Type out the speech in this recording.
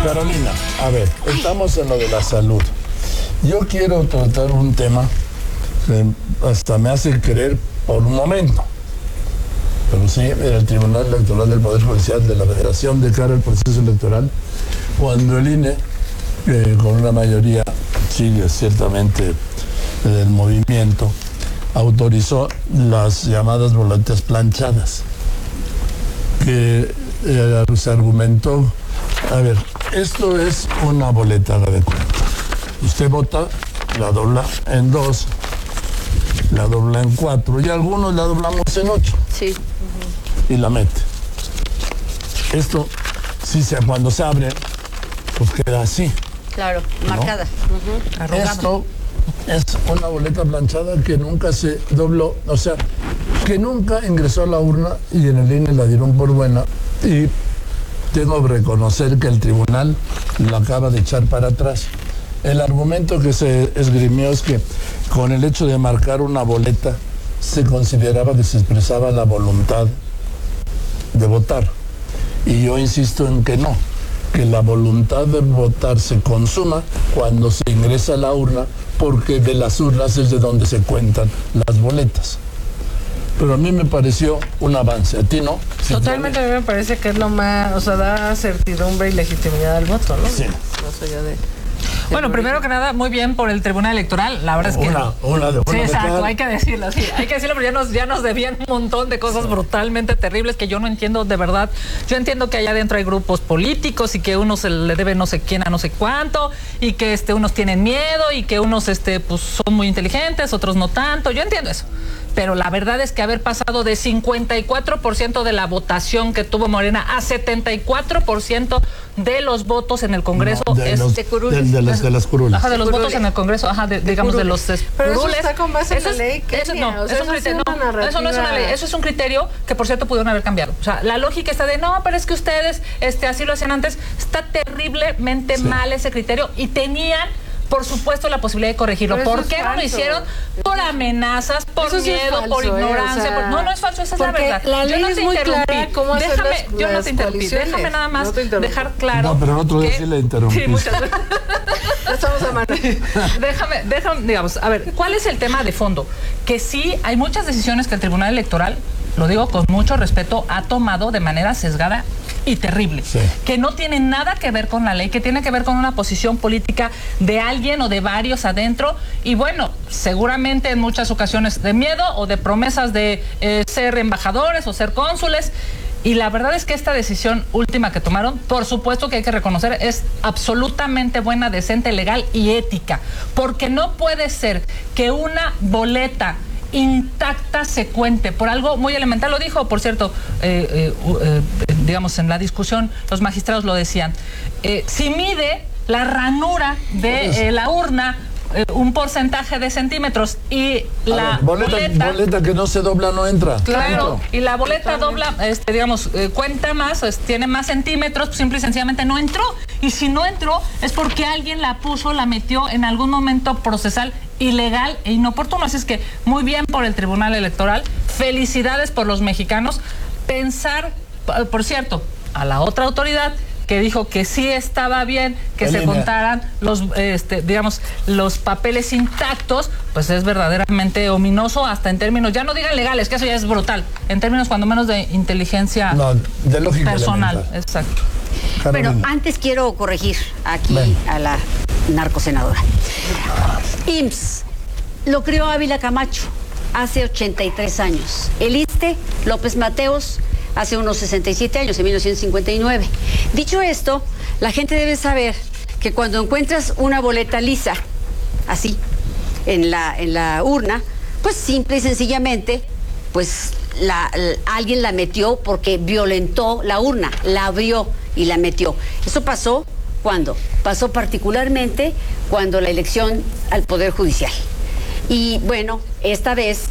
Carolina, a ver, estamos en lo de la salud. Yo quiero tratar un tema que hasta me hace creer por un momento. Pero sí, el Tribunal Electoral del Poder Judicial de la Federación de cara al proceso electoral, cuando el INE, con una mayoría, sigue ciertamente del movimiento, autorizó las llamadas boletas planchadas, que se argumentó, a ver, esto es una boleta de cuenta. Usted vota, la dobla en 2, la dobla en 4 y algunos la doblamos en 8. Sí. Y la mete. Esto, cuando se abre, pues queda así. Claro, marcada. ¿No? Esto es una boleta planchada que nunca se dobló, o sea, que nunca ingresó a la urna y en el INE la dieron por buena. Y tengo que reconocer que el tribunal lo acaba de echar para atrás. El argumento que se esgrimió es que con el hecho de marcar una boleta se consideraba que se expresaba la voluntad de votar. Y yo insisto en que no, que la voluntad de votar se consuma cuando se ingresa a la urna, porque de las urnas es de donde se cuentan las boletas. Pero a mí me pareció un avance, ¿a ti no? Totalmente, a mí me parece que es lo más, o sea, da certidumbre y legitimidad al voto, ¿no? Sí. Más allá de... Bueno, primero que nada, muy bien por el Tribunal Electoral. La verdad es que... Sí, exacto, hay que decirlo, sí. Hay que decirlo, pero ya nos debían un montón de cosas brutalmente terribles que yo no entiendo de verdad. Yo entiendo que allá adentro hay grupos políticos y que uno se le debe no sé quién a no sé cuánto y que unos tienen miedo y que unos pues son muy inteligentes, otros no tanto. Yo entiendo eso. Pero la verdad es que haber pasado de 54% de la votación que tuvo Morena a 74% de los votos en el Congreso de las curules. Ajá, de los votos en el Congreso, ajá, digamos de los curules. Pero eso está con base en la ley. Eso no es una ley, eso es un criterio que por cierto pudieron haber cambiado. O sea, la lógica está de no, pero es que ustedes así lo hacían antes. Está terriblemente mal ese criterio y tenían, por supuesto, la posibilidad de corregirlo. ¿Por qué no lo hicieron? Por amenazas, por miedo, por ignorancia. No es falso, esa es la verdad. La ley es muy clara cómo hacer yo no te interrumpí. Déjame nada más dejar claro. No, pero el otro día sí le interrumpí. Sí, muchas veces. Estamos a mano. Déjame, digamos, a ver, ¿cuál es el tema de fondo? Que sí, hay muchas decisiones que el Tribunal Electoral, lo digo con mucho respeto, ha tomado de manera sesgada y terrible, sí, que no tiene nada que ver con la ley, que tiene que ver con una posición política de alguien o de varios adentro, y bueno, seguramente en muchas ocasiones de miedo o de promesas de ser embajadores o ser cónsules. Y la verdad es que esta decisión última que tomaron, por supuesto que hay que reconocer, es absolutamente buena, decente, legal y ética, porque no puede ser que una boleta intacta se cuente por algo muy elemental. Lo dijo, por cierto, digamos, en la discusión, los magistrados lo decían. Si mide la ranura de la urna un porcentaje de centímetros y la boleta que no se dobla no entra. Claro, y la boleta dobla, digamos, cuenta más, tiene más centímetros, pues simple y sencillamente no entró. Y si no entró es porque alguien la puso, la metió en algún momento procesal ilegal e inoportuno. Así es que muy bien por el Tribunal Electoral, felicidades por los mexicanos. Pensar, por cierto, a la otra autoridad que dijo que sí estaba bien que se contaran los, digamos, los papeles intactos, pues es verdaderamente ominoso, hasta en términos, ya no digan legales, que eso ya es brutal, en términos cuando menos de inteligencia de lógica personal. Elemental. Exacto. Pero antes quiero corregir aquí a la narcosenadora. IMSS lo creó Ávila Camacho hace 83 años. El ISSSTE, López Mateos, hace unos 67 años, en 1959. Dicho esto, la gente debe saber que cuando encuentras una boleta lisa, así, en la urna, pues simple y sencillamente, pues alguien la metió porque violentó la urna, la abrió y la metió. Eso pasó ¿cuándo? Pasó particularmente cuando la elección al Poder Judicial. Y bueno, esta vez